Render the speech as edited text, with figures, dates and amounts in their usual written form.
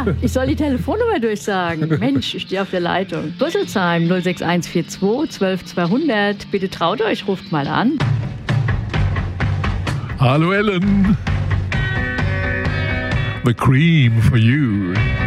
ich soll die Telefonnummer durchsagen. Mensch, ich stehe auf der Leitung. Rüsselsheim 06142 12200. Bitte traut euch, ruft mal an. Hallo Ellen. The cream for you.